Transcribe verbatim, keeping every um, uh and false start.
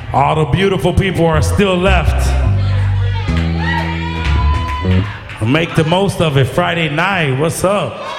All the beautiful people are still left. Make the most of it. Friday night, what's up?